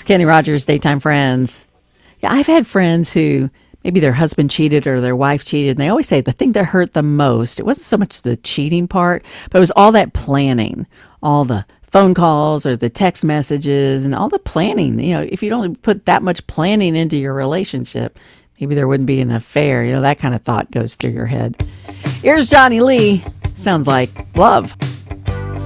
It's Kenny Rogers, Daytime Friends. Yeah, I've had friends who maybe their husband cheated or their wife cheated, and they always say the thing that hurt the most, it wasn't so much the cheating part, but it was all that planning, all the phone calls or the text messages and all the planning. You know, if you'd only put that much planning into your relationship, maybe there wouldn't be an affair. You know, that kind of thought goes through your head. Here's Johnny Lee. Sounds like love.